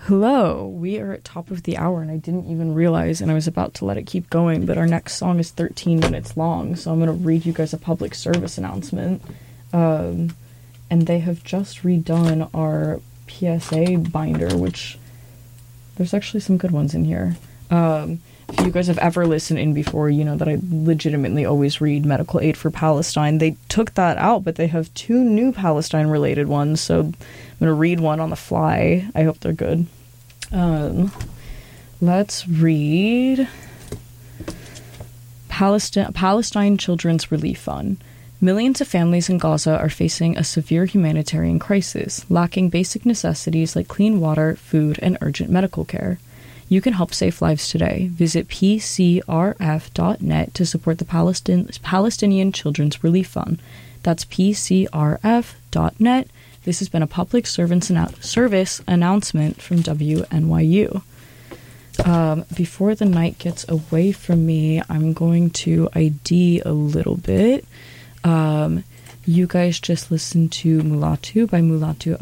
Hello, we are at top of the hour and I didn't even realize and I was about to let it keep going, but our next song is 13 minutes long, so I'm going to read you guys a public service announcement. And they have just redone our PSA binder, which there's actually some good ones in here. If you guys have ever listened in before, you know that I legitimately always read Medical Aid for Palestine. They took that out, but they have 2 new Palestine-related ones, so I'm going to read one on the fly. I hope they're good. Let's read Palestine Children's Relief Fund. Millions of families in Gaza are facing a severe humanitarian crisis, lacking basic necessities like clean water, food, and urgent medical care. You can help save lives today. Visit pcrf.net to support the Palestinian Children's Relief Fund. That's pcrf.net. This has been a public service announcement from WNYU. Before the night gets away from me, I'm going to ID a little bit. You guys just listened to Mulatu by Mulatu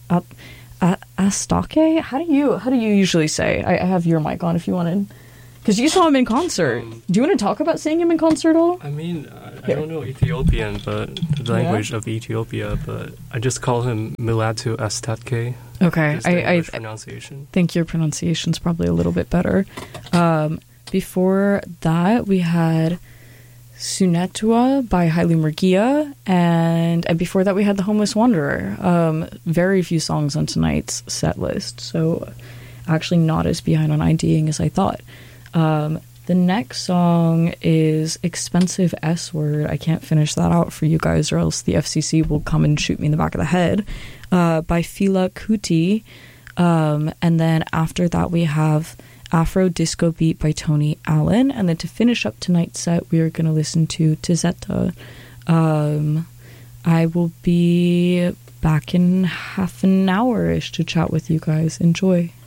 Astake? How do you usually say? I have your mic on if you wanted. Because you saw him in concert. Do you want to talk about seeing him in concert at all? I mean, I don't know Ethiopian, but the language of Ethiopia, but I just call him Mulatu Astake. Okay. I pronunciation. think your pronunciation's probably a little bit better. Before that, we had Sunetua by Haile Murgia, and before that we had The Homeless Wanderer. Very few songs on tonight's set list, so actually not as behind on IDing as I thought. The next song is Expensive S Word. I can't finish that out for you guys or else the FCC will come and shoot me in the back of the head, by Fela Kuti. And then after that we have Afro Disco Beat by Tony Allen, and then to finish up tonight's set we are going to listen to Tizeta. I will be back in half an hour-ish to chat with you guys. Enjoy.